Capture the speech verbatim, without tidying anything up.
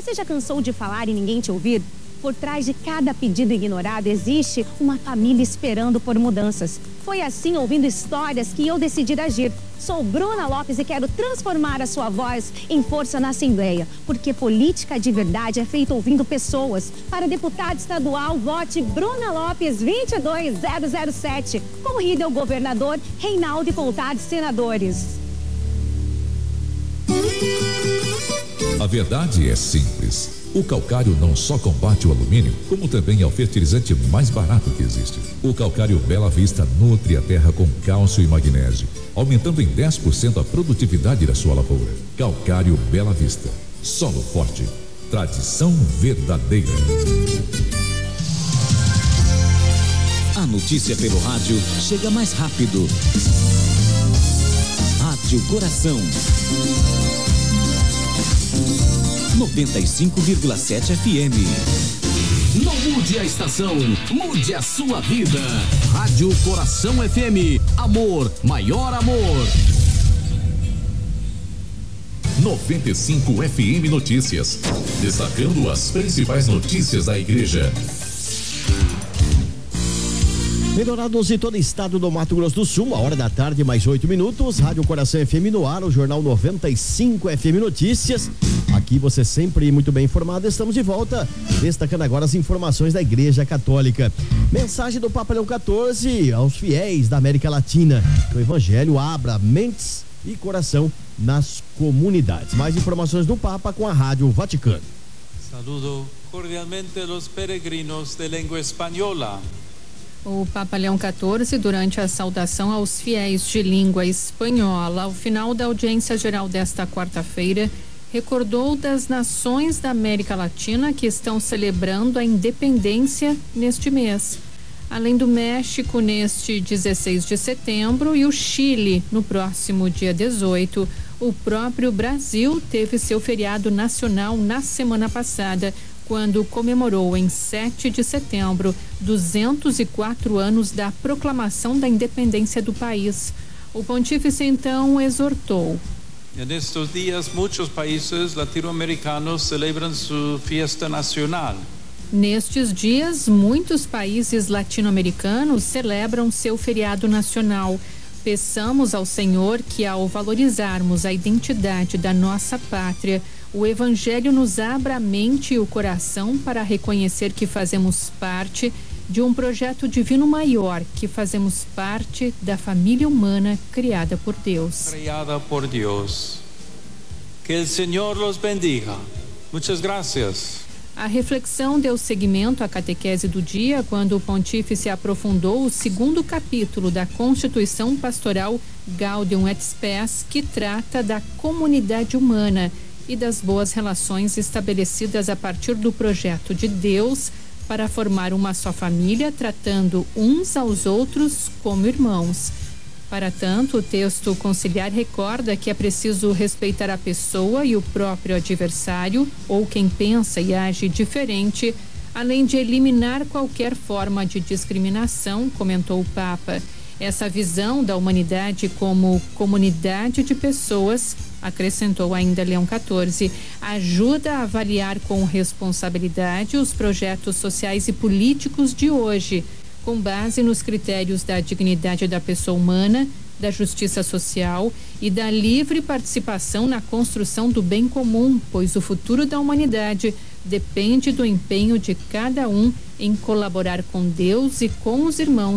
Você já cansou de falar e ninguém te ouvir? Por trás de cada pedido ignorado existe uma família esperando por mudanças. Foi assim, ouvindo histórias, que eu decidi agir. Sou Bruna Lopes e quero transformar a sua voz em força na Assembleia, porque política de verdade é feita ouvindo pessoas. Para deputado estadual, vote Bruna Lopes vinte e dois mil e sete. Corrida ao governador Reinaldo Contade, senadores. A verdade é simples. O calcário não só combate o alumínio, como também é o fertilizante mais barato que existe. O calcário Bela Vista nutre a terra com cálcio e magnésio, aumentando em dez por cento a produtividade da sua lavoura. Calcário Bela Vista. Solo forte. Tradição verdadeira. A notícia pelo rádio chega mais rápido. Rádio Coração. noventa e cinco vírgula sete F M. Não mude a estação, mude a sua vida. Rádio Coração F M. Amor, maior amor. noventa e cinco F M Notícias. Destacando as principais notícias da igreja. Melhorados em todo o estado do Mato Grosso do Sul, uma hora da tarde, mais oito minutos. Rádio Coração F M no ar, o Jornal noventa e cinco F M Notícias. Aqui você sempre muito bem informado. Estamos de volta, destacando agora as informações da Igreja Católica. Mensagem do Papa Leão quatorze aos fiéis da América Latina. O Evangelho abra mentes e coração nas comunidades. Mais informações do Papa com a Rádio Vaticano. Saludo cordialmente los peregrinos de língua espanhola. O Papa Leão quatorze, durante a saudação aos fiéis de língua espanhola, ao final da audiência geral desta quarta-feira, recordou das nações da América Latina que estão celebrando a independência neste mês. Além do México, neste dezesseis de setembro, e o Chile, no próximo dia dezoito, o próprio Brasil teve seu feriado nacional na semana passada, quando comemorou em sete de setembro duzentos e quatro anos da proclamação da independência do país. O pontífice então exortou: nestes dias, muitos países latino-americanos celebram sua fiesta nacional. Nestes dias, muitos países latino-americanos celebram seu feriado nacional. Peçamos ao Senhor que, ao valorizarmos a identidade da nossa pátria, o Evangelho nos abra a mente e o coração para reconhecer que fazemos parte de um projeto divino maior, que fazemos parte da família humana criada por Deus. Criada por Deus. Que o Senhor los bendiga. Muitas graças. A reflexão deu seguimento à catequese do dia quando o pontífice aprofundou o segundo capítulo da Constituição Pastoral Gaudium et Spes, que trata da comunidade humana e das boas relações estabelecidas a partir do projeto de Deus para formar uma só família, tratando uns aos outros como irmãos. Para tanto, o texto conciliar recorda que é preciso respeitar a pessoa e o próprio adversário, ou quem pensa e age diferente, além de eliminar qualquer forma de discriminação, comentou o Papa. Essa visão da humanidade como comunidade de pessoas, acrescentou ainda Leão quatorze, ajuda a avaliar com responsabilidade os projetos sociais e políticos de hoje, com base nos critérios da dignidade da pessoa humana, da justiça social e da livre participação na construção do bem comum, pois o futuro da humanidade depende do empenho de cada um em colaborar com Deus e com os irmãos